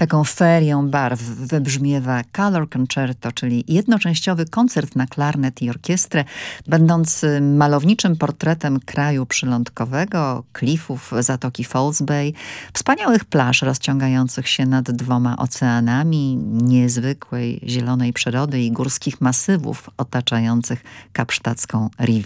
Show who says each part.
Speaker 1: Taką ferią barw wybrzmiewa Color Concerto, czyli jednoczęściowy koncert na klarnet i orkiestrę, będący malowniczym portretem kraju przylądkowego, klifów Zatoki Falls Bay, wspaniałych plaż rozciągających się nad 2 oceanami, niezwykłej zielonej przyrody i górskich masywów otaczających kapsztacką Riviera.